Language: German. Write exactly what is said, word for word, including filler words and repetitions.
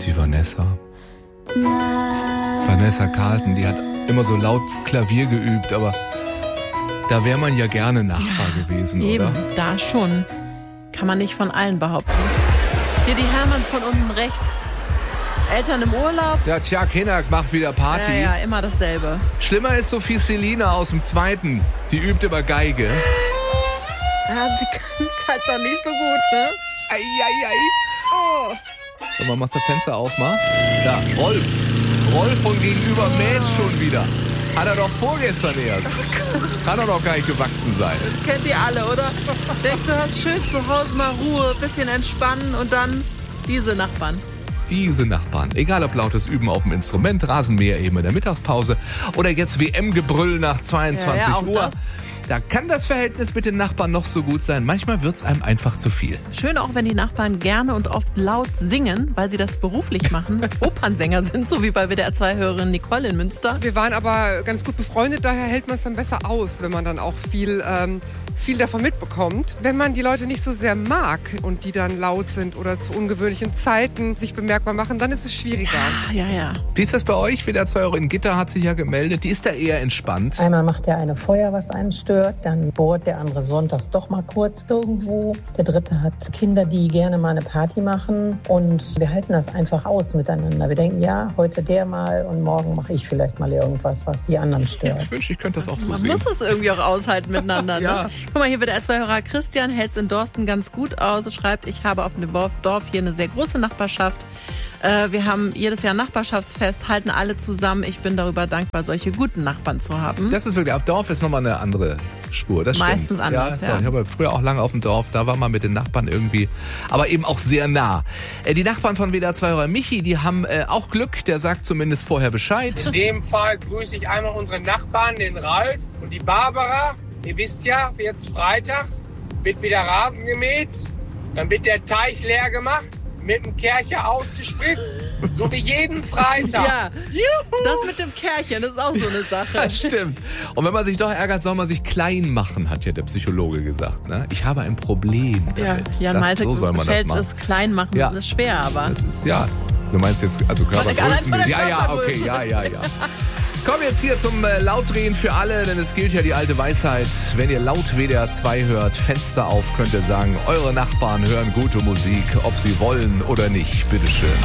Die Vanessa. Vanessa Carlton, die hat immer so laut Klavier geübt, aber da wäre man ja gerne Nachbar ja, gewesen, eben, oder? Da schon. Kann man nicht von allen behaupten. Hier die Hermanns von unten rechts. Eltern im Urlaub. Der Tjag Hinak macht wieder Party. Ja, ja, immer dasselbe. Schlimmer ist Sophie Selina aus dem Zweiten. Die übt immer Geige. Ja, sie kann es halt noch nicht so gut, ne? Ei, ei, ei. Oh. So, mal machst du das Fenster auf, mal. Da, Rolf. Rolf von gegenüber mäht schon wieder. Hat er doch vorgestern erst. Kann doch noch gar nicht gewachsen sein. Das kennt ihr alle, oder? Denkst du, hast schön zu Hause mal Ruhe, bisschen entspannen und dann diese Nachbarn. Diese Nachbarn. Egal ob lautes Üben auf dem Instrument, Rasenmäher eben in der Mittagspause oder jetzt W M-Gebrüll nach zweiundzwanzig ja, ja, auch Uhr. Das. Da kann das Verhältnis mit den Nachbarn noch so gut sein. Manchmal wird's einem einfach zu viel. Schön auch, wenn die Nachbarn gerne und oft laut singen, weil sie das beruflich machen. Opernsänger sind, so wie bei W D R zwei-Hörerin Nicole in Münster. Wir waren aber ganz gut befreundet, daher hält man es dann besser aus, wenn man dann auch viel, ähm, viel davon mitbekommt. Wenn man die Leute nicht so sehr mag und die dann laut sind oder zu ungewöhnlichen Zeiten sich bemerkbar machen, dann ist es schwieriger. Ja, ja, ja. Wie ist das bei euch? W D R zwei-Hörerin Gitta hat sich ja gemeldet. Die ist da eher entspannt. Einmal macht der eine Feuer, was einen stört. Dann bohrt der andere sonntags doch mal kurz irgendwo. Der dritte hat Kinder, die gerne mal eine Party machen. Und wir halten das einfach aus miteinander. Wir denken, ja, heute der mal und morgen mache ich vielleicht mal irgendwas, was die anderen stört. Ich wünsche, ich könnte das auch so Man sehen. Man muss es irgendwie auch aushalten miteinander. Ja. Ne? Guck mal, hier wird der zwei-Hörer Christian, hält es in Dorsten ganz gut aus und schreibt, ich habe auf dem Dorf hier eine sehr große Nachbarschaft. Wir haben jedes Jahr ein Nachbarschaftsfest, halten alle zusammen. Ich bin darüber dankbar, solche guten Nachbarn zu haben. Das ist wirklich, auf Dorf ist nochmal eine andere Spur, das Meistens stimmt. anders, ja. ja. Ich habe früher auch lange auf dem Dorf, da war man mit den Nachbarn irgendwie, aber eben auch sehr nah. Die Nachbarn von W D R zwei-Hörer Michi, die haben auch Glück, der sagt zumindest vorher Bescheid. In dem Fall grüße ich einmal unsere Nachbarn, den Ralf und die Barbara. Ihr wisst ja, jetzt Freitag wird wieder Rasen gemäht, dann wird der Teich leer gemacht, mit dem Kercher ausgespritzt, so wie jeden Freitag. Ja, Juhu. Das mit dem Kerchen, das ist auch so eine Sache. Das stimmt. Und wenn man sich doch ärgert, soll man sich klein machen, hat ja der Psychologe gesagt. Ne? Ich habe ein Problem damit. Ja, Jan das, Malte so soll man gefällt das machen. es klein machen, ja. das ist schwer, aber... Das ist, ja, du meinst jetzt, also Körpergrößen. Ja, ja, okay, ja, ja, ja. Kommen jetzt hier zum äh, Lautdrehen für alle, denn es gilt ja die alte Weisheit. Wenn ihr laut W D R zwei hört, Fenster auf, könnt ihr sagen, eure Nachbarn hören gute Musik, ob sie wollen oder nicht. Bitteschön.